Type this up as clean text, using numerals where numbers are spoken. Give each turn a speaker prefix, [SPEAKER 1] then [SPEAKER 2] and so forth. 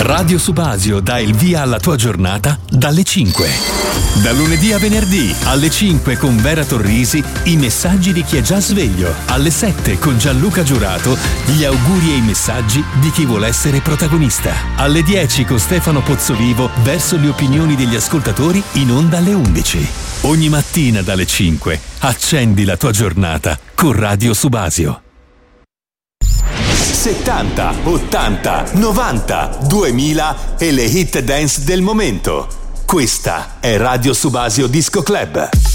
[SPEAKER 1] Radio Subasio dà il via alla tua giornata dalle 5. Da lunedì a venerdì alle 5 con Vera Torrisi i messaggi di chi è già sveglio. Alle 7 con Gianluca Giurato gli auguri e i messaggi di chi vuole essere protagonista. Alle 10 con Stefano Pozzovivo verso le opinioni degli ascoltatori in onda alle 11. Ogni mattina dalle 5 accendi la tua giornata con Radio Subasio.
[SPEAKER 2] 70, 80, 90, 2000 e le hit dance del momento. Questa è Radio Subasio Disco Club.